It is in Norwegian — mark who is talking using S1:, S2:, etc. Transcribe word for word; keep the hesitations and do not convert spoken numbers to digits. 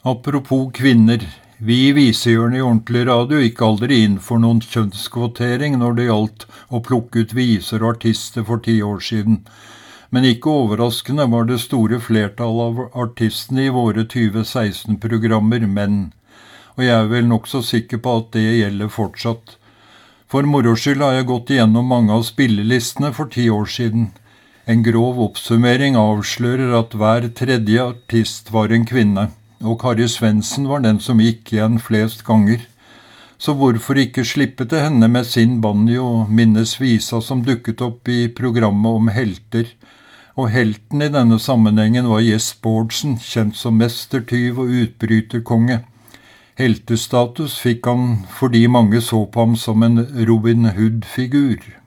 S1: Apropos kvinner, vi i Visehjørnet i Ordentlig Radio gikk aldri inn for noen kjønnskvotering når det gjaldt å plukke ut viser og artister for ti år siden. Men ikke overraskende var det store flertallet av artistene i våre tjue seksten-programmer menn, og jeg er vel nok så sikker på at det gjelder fortsatt. For moro skyld har jeg gått igjennom mange av spillelistene for ti år siden. En grov oppsummering avslører at hver tredje artist var en kvinne, og Kari Svendsen var den som gikk igjen flest ganger. Så hvorfor ikke slippe til henne med sin banjo og minnes visa som dukket opp i programmet om helter? Og helten i denne sammenhengen var Jes Bårdsen, kjent som mestertyv og utbryterkonge. Heltestatus fikk han fordi mange så på ham som en Robin Hood-figur.